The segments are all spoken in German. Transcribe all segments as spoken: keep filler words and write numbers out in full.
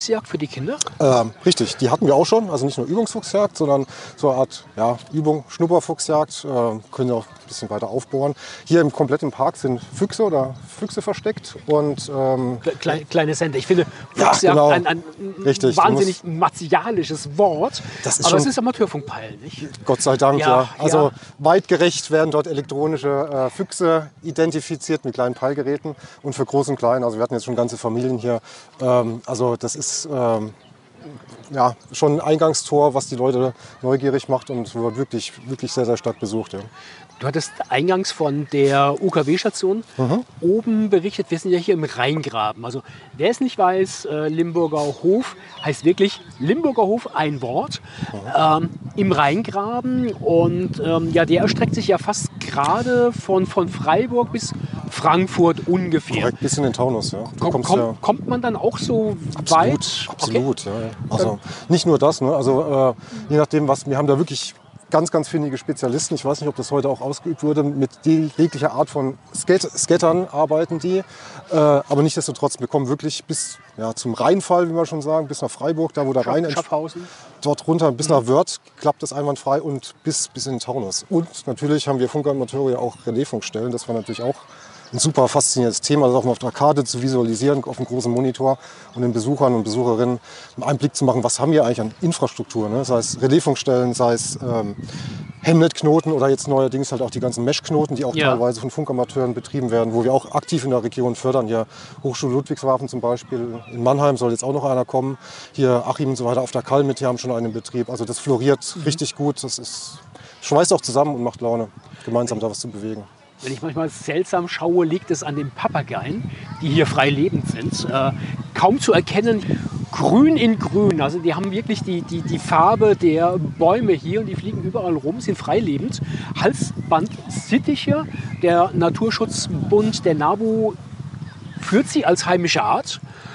Fuchsjagd für die Kinder? Ähm, richtig, die hatten wir auch schon. Also nicht nur Übungsfuchsjagd, sondern so eine Art ja, Übung, Schnupperfuchsjagd. Äh, können wir auch ein bisschen weiter aufbohren. Hier im kompletten Park sind Füchse oder Füchse versteckt. Und, ähm, Kleine, kleine Sende. Ich finde Fuchsjagd ja, genau. ein, ein, ein richtig, wahnsinnig martialisches Wort. Das ist aber schon, es ist Amateurfunkpeil, nicht? Gott sei Dank, ja. ja. Also ja. weitgerecht werden dort elektronische äh, Füchse identifiziert mit kleinen Peilgeräten. Und für Groß und Klein, also wir hatten jetzt schon ganze Familien hier. Ähm, also das ist ähm, ja, schon ein Eingangstor, was die Leute neugierig macht und wird wirklich, wirklich sehr, sehr stark besucht. Ja. Du hattest eingangs von der U K W-Station mhm. oben berichtet, wir sind ja hier im Rheingraben. Also wer es nicht weiß, äh, Limburger Hof heißt wirklich Limburger Hof, ein Wort, mhm. ähm, im Rheingraben. Und ähm, ja, der erstreckt sich ja fast gerade von, von Freiburg bis Frankfurt ungefähr. Korrekt, bis in den Taunus, ja. Komm, komm, ja. Kommt man dann auch so absolut, weit? Absolut, okay. ja. Also nicht nur das, ne? Also äh, je nachdem, was, wir haben da wirklich ganz, ganz findige Spezialisten. Ich weiß nicht, ob das heute auch ausgeübt wurde. Mit jeglicher Art von Skat Skattern arbeiten die. Äh, aber nichtsdestotrotz, wir kommen wirklich bis ja, zum Rheinfall, wie wir schon sagen, bis nach Freiburg, da wo der Rhein Schaffhausen. Dort runter bis nach Wörth klappt das einwandfrei und bis, bis in den Taunus. Und natürlich haben wir Funkamateure ja auch Relaisfunkstellen. Das war natürlich auch ein super faszinierendes Thema, das auch mal auf der Arkade zu visualisieren, auf einem großen Monitor und den Besuchern und Besucherinnen einen Einblick zu machen, was haben wir eigentlich an Infrastruktur, ne? Sei es Relaisfunkstellen, sei es ähm, Hemnet-Knoten oder jetzt neuerdings halt auch die ganzen Mesh-Knoten, die auch ja. teilweise von Funkamateuren betrieben werden, wo wir auch aktiv in der Region fördern. Hier Hochschule Ludwigshafen zum Beispiel, in Mannheim soll jetzt auch noch einer kommen. Hier Achim und so weiter auf der Kalm, die haben schon einen Betrieb. Also das floriert mhm. richtig gut, das ist, schweißt auch zusammen und macht Laune, gemeinsam da was zu bewegen. Wenn ich manchmal seltsam schaue, liegt es an den Papageien, die hier frei lebend sind. Äh, kaum zu erkennen, grün in grün. Also die haben wirklich die, die, die Farbe der Bäume hier und die fliegen überall rum, sind frei lebend. Halsbandsittiche, der Naturschutzbund, der NABU, führt sie als heimische Art.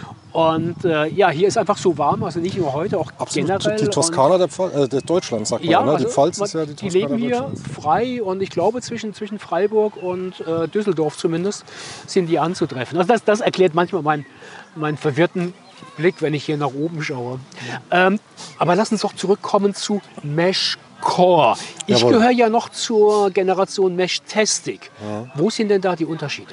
Und äh, ja, hier ist einfach so warm, also nicht nur heute, auch absolut. Generell. Die Toskana der, Pfal äh, der Deutschland, sagt man. Ja, ne? also die Pfalz man, ist ja die Die Toskana leben hier frei und ich glaube zwischen, zwischen Freiburg und äh, Düsseldorf zumindest sind die anzutreffen. Also das, das erklärt manchmal meinen, meinen verwirrten Blick, wenn ich hier nach oben schaue. Ähm, aber lass uns doch zurückkommen zu Mesh-Core. Ich Jawohl. gehöre ja noch zur Generation Mesh-Testing. Ja. Wo sind denn da die Unterschiede?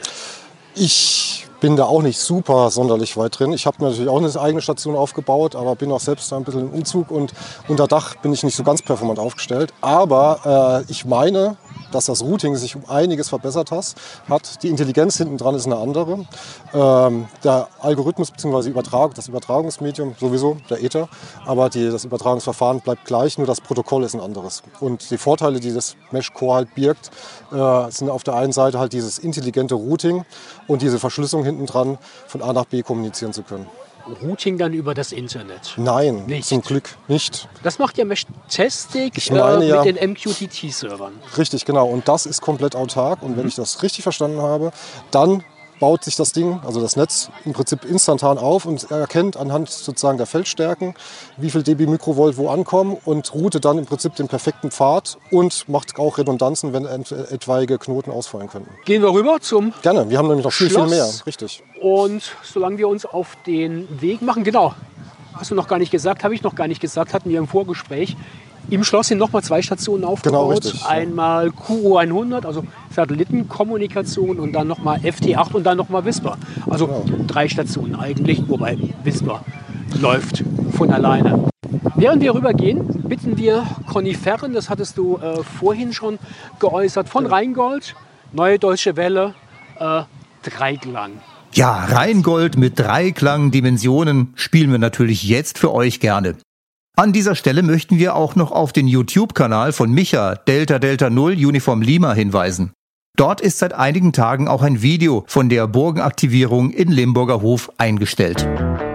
Ich bin da auch nicht super sonderlich weit drin. Ich habe natürlich auch eine eigene Station aufgebaut, aber bin auch selbst ein bisschen im Umzug und unter Dach bin ich nicht so ganz performant aufgestellt. Aber äh, ich meine, dass das Routing sich um einiges verbessert hat. Die Intelligenz hinten dran ist eine andere. Ähm, der Algorithmus bzw. Übertrag, das Übertragungsmedium sowieso, der Ether, aber die, das Übertragungsverfahren bleibt gleich, nur das Protokoll ist ein anderes. Und die Vorteile, die das Mesh-Core halt birgt, äh, sind auf der einen Seite halt dieses intelligente Routing und diese Verschlüsselung hinten dran, von A nach B kommunizieren zu können. Routing dann über das Internet? Nein, nicht. Zum Glück nicht. Das macht ja Mesh-Testing äh, mit ja, den M Q T T-Servern. Richtig, genau. Und das ist komplett autark. Und wenn ich das richtig verstanden habe, dann baut sich das Ding, also das Netz, im Prinzip instantan auf und erkennt anhand sozusagen der Feldstärken, wie viel dB Mikrovolt wo ankommen und routet dann im Prinzip den perfekten Pfad und macht auch Redundanzen, wenn etwaige Knoten ausfallen könnten. Gehen wir rüber zum Gerne, wir haben nämlich noch viel, Schloss. viel mehr. Richtig. Und solange wir uns auf den Weg machen, genau, hast du noch gar nicht gesagt, habe ich noch gar nicht gesagt, hatten wir im Vorgespräch. Im Schloss sind nochmal zwei Stationen aufgebaut. Genau, richtig, Einmal Q O hundert, also Satellitenkommunikation und dann nochmal F T acht und dann nochmal Whisper. Also genau. drei Stationen eigentlich, wobei Whisper läuft von alleine. Während wir rübergehen, bitten wir Koniferen, das hattest du äh, vorhin schon geäußert, von Rheingold, Neue Deutsche Welle, äh, Dreiklang. Ja, Rheingold mit Dreiklang-Dimensionen spielen wir natürlich jetzt für euch gerne. An dieser Stelle möchten wir auch noch auf den YouTube-Kanal von Micha Delta Delta null Uniform Lima hinweisen. Dort ist seit einigen Tagen auch ein Video von der Burgenaktivierung in Limburger Hof eingestellt.